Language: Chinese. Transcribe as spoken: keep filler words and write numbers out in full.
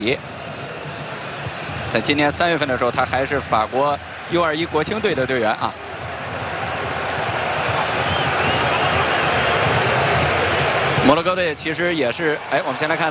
在今年三月份的时候，他还是法国 U 二十一国青队的队员啊。摩洛哥队其实也是，哎，我们先来看。